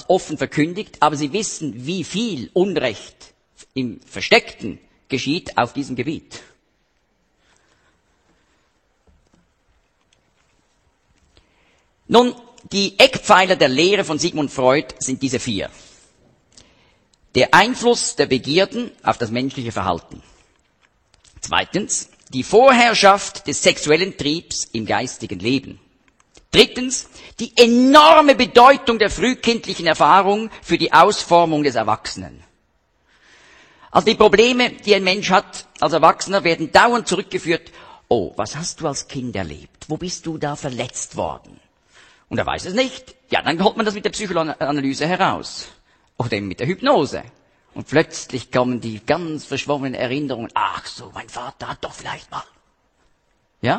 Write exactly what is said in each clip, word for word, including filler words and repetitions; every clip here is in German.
als offen verkündigt, aber sie wissen, wie viel Unrecht im Versteckten geschieht auf diesem Gebiet. Nun, die Eckpfeiler der Lehre von Sigmund Freud sind diese vier. Der Einfluss der Begierden auf das menschliche Verhalten. Zweitens, die Vorherrschaft des sexuellen Triebs im geistigen Leben. Drittens, die enorme Bedeutung der frühkindlichen Erfahrung für die Ausformung des Erwachsenen. Also die Probleme, die ein Mensch hat als Erwachsener, werden dauernd zurückgeführt. Oh, was hast du als Kind erlebt? Wo bist du da verletzt worden? Und er weiß es nicht. Ja, dann holt man das mit der Psychoanalyse heraus. Oder eben mit der Hypnose. Und plötzlich kommen die ganz verschwommenen Erinnerungen. Ach so, mein Vater hat doch vielleicht mal. Ja?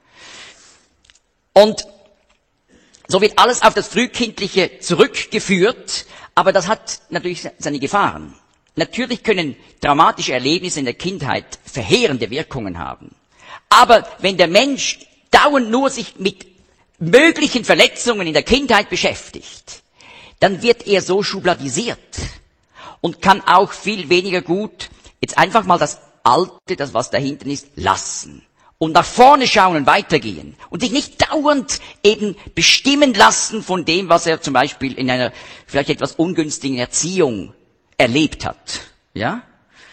Und so wird alles auf das Frühkindliche zurückgeführt, aber das hat natürlich seine Gefahren. Natürlich können traumatische Erlebnisse in der Kindheit verheerende Wirkungen haben. Aber wenn der Mensch dauernd nur sich mit möglichen Verletzungen in der Kindheit beschäftigt, dann wird er so schubladisiert und kann auch viel weniger gut jetzt einfach mal das Alte, das was dahinten ist, lassen. Und nach vorne schauen und weitergehen. Und sich nicht dauernd eben bestimmen lassen von dem, was er zum Beispiel in einer vielleicht etwas ungünstigen Erziehung erlebt hat. Ja?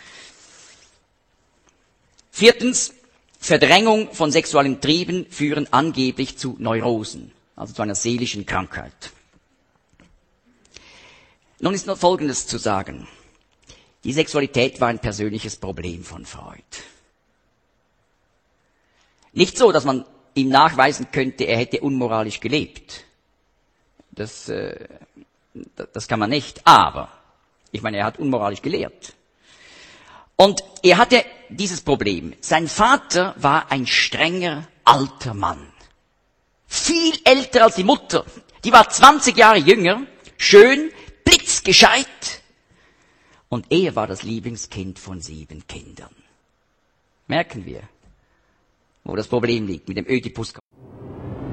Viertens, Verdrängung von sexuellen Trieben führen angeblich zu Neurosen, also zu einer seelischen Krankheit. Nun ist noch Folgendes zu sagen. Die Sexualität war ein persönliches Problem von Freud. Nicht so, dass man ihm nachweisen könnte, er hätte unmoralisch gelebt. Das, äh, das kann man nicht. Aber, ich meine, er hat unmoralisch gelehrt. Und er hatte dieses Problem. Sein Vater war ein strenger, alter Mann. Viel älter als die Mutter. Die war zwanzig Jahre jünger, schön, blitzgescheit. Und er war das Lieblingskind von sieben Kindern. Merken wir, wo das Problem liegt mit dem Ödipus